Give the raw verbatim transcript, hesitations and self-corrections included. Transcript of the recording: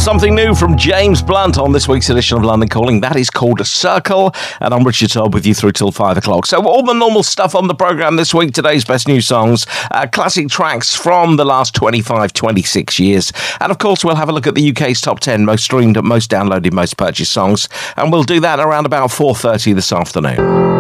something new from James Blunt on this week's edition of London Calling. That is called A Circle, and I'm Richard Todd with you through till five o'clock. So all the normal stuff on the programme this week, today's best new songs, uh, classic tracks from the last twenty-five, twenty-six years, and of course we'll have a look at the U K's top ten most streamed, most downloaded, most purchased songs, and we'll do that around about four thirty this afternoon.